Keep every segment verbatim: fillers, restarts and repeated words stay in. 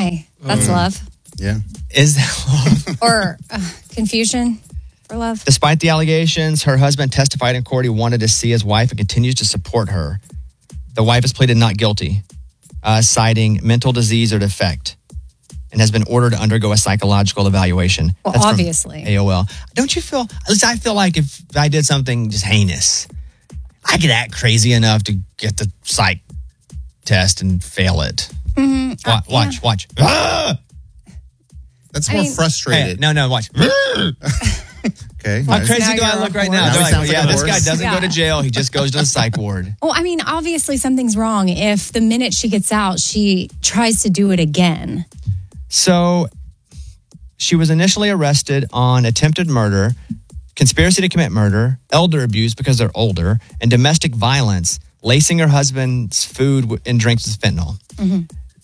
Hey, that's mm. love. Yeah. Is that love? Or uh, confusion for love? Despite the allegations, her husband testified in court he wanted to see his wife and continues to support her. The wife has pleaded not guilty, uh, citing mental disease or defect, and has been ordered to undergo a psychological evaluation. Well, That's obviously. A O L. Don't you feel, at least I feel like if I did something just heinous, I could act crazy enough to get the psych test and fail it. Mm-hmm. Watch, uh, watch, yeah. watch. Ah! That's I more mean, frustrated. Hey, no, no, watch. Okay. How nice. crazy Now do I you're look a right whore. now? Now They're he like, sounds yeah, like a this guy horse. doesn't Yeah. go to jail. He just goes to the psych ward. Well, I mean, obviously something's wrong. If the minute she gets out, she tries to do it again. So she was initially arrested on attempted murder, conspiracy to commit murder, elder abuse because they're older, and domestic violence, lacing her husband's food and drinks with fentanyl. Mm-hmm.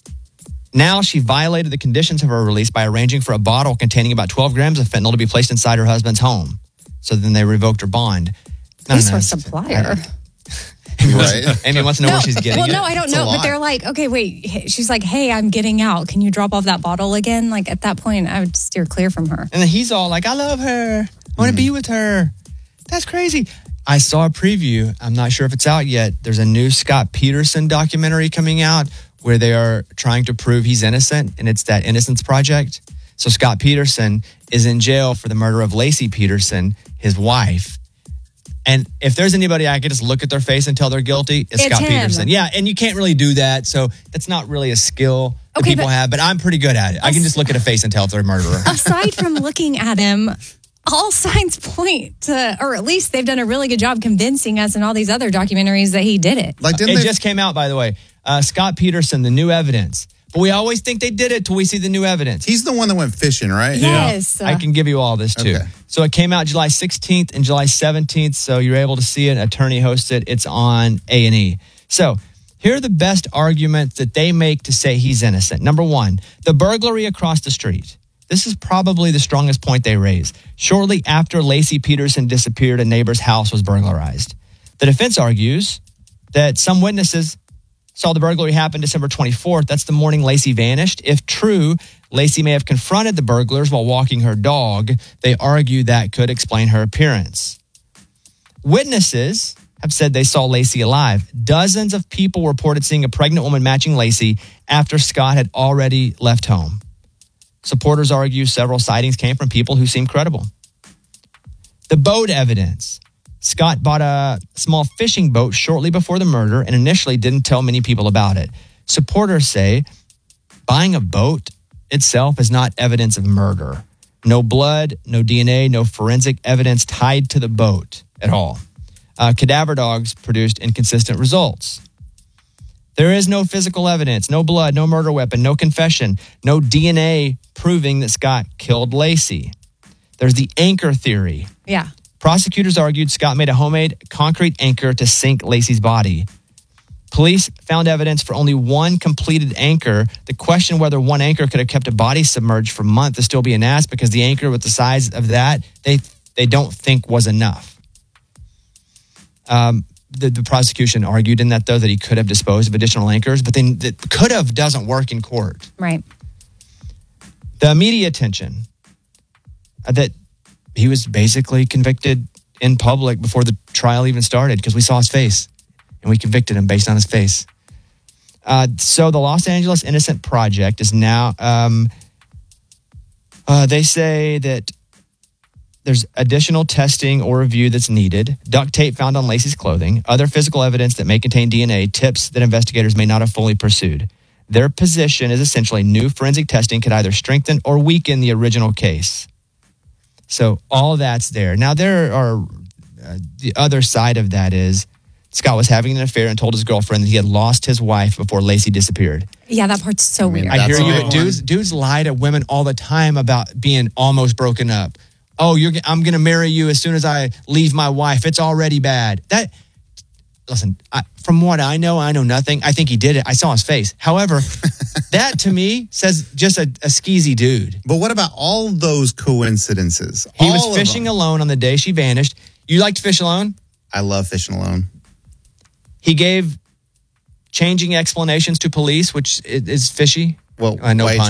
Now she violated the conditions of her release by arranging for a bottle containing about twelve grams of fentanyl to be placed inside her husband's home. So then they revoked her bond. No, He's no, her it's- supplier. Amy wants, Right. Amy wants to know No, where she's getting well, it. no, I don't It's a know. But lot. they're like, okay, wait. Hey, she's like, hey, I'm getting out. Can you drop off that bottle again? Like at that point, I would steer clear from her. And then he's all like, I love her. I want to be with her. That's crazy. I saw a preview. I'm not sure if it's out yet. There's a new Scott Peterson documentary coming out where they are trying to prove he's innocent, and it's that Innocence Project. So Scott Peterson is in jail for the murder of Lacey Peterson, his wife. And if there's anybody I could just look at their face and tell they're guilty, it's, It's Scott him. Peterson. Yeah, and you can't really do that. So that's not really a skill that Okay, people but- have, but I'm pretty good at it. I can just look at a face and tell if they're a murderer. Aside from looking at him, all signs point to, or at least they've done a really good job convincing us in all these other documentaries that he did it. Like, didn't It they? just came out, by the way. Uh, Scott Peterson, the new evidence. But we always think they did it till we see the new evidence. He's the one that went fishing, right? Yes. I can give you all this too. Okay. So it came out July sixteenth and July seventeenth. So you're able to see it. Attorney hosts it. It's on A and E. So here are the best arguments that they make to say he's innocent. Number one, the burglary across the street. This is probably the strongest point they raise. Shortly after Lacey Peterson disappeared, a neighbor's house was burglarized. The defense argues that some witnesses saw the burglary happen December twenty-fourth. That's the morning Lacey vanished. If true, Lacey may have confronted the burglars while walking her dog. They argue that could explain her appearance. Witnesses have said they saw Lacey alive. Dozens of people reported seeing a pregnant woman matching Lacey after Scott had already left home. Supporters argue several sightings came from people who seemed credible. The boat evidence. Scott bought a small fishing boat shortly before the murder and initially didn't tell many people about it. Supporters say buying a boat itself is not evidence of murder. No blood, no D N A, no forensic evidence tied to the boat at all. Uh, cadaver dogs produced inconsistent results. There is no physical evidence, no blood, no murder weapon, no confession, no D N A proving that Scott killed Lacey. There's the anchor theory. Yeah. Prosecutors argued Scott made a homemade concrete anchor to sink Lacey's body. Police found evidence for only one completed anchor. The question whether one anchor could have kept a body submerged for months is still being asked because the anchor with the size of that, they they don't think was enough. Um, the, the prosecution argued in that, though, that he could have disposed of additional anchors, but then the could have doesn't work in court. Right. The media attention uh, that he was basically convicted in public before the trial even started because we saw his face and we convicted him based on his face. Uh, so the Los Angeles Innocent Project is now, um, uh, they say that there's additional testing or review that's needed. Duct tape found on Lacey's clothing, other physical evidence that may contain D N A, tips that investigators may not have fully pursued. Their position is essentially new forensic testing could either strengthen or weaken the original case. So all that's there. Now, there are uh, the other side of that is Scott was having an affair and told his girlfriend that he had lost his wife before Lacey disappeared. Yeah, that part's so mean, weird. I hear That's you, a but big dudes, one. dudes lie to women all the time about being almost broken up. Oh, you're I'm going to marry you as soon as I leave my wife. It's already bad. That listen, I, from what I know, I know nothing. I think he did it. I saw his face. However, that to me says just a, a skeezy dude. But what about all those coincidences? He All was of fishing them. alone on the day she vanished. You like to fish alone? I love fishing alone. He gave changing explanations to police, which is, is fishy. Well, I know why pun.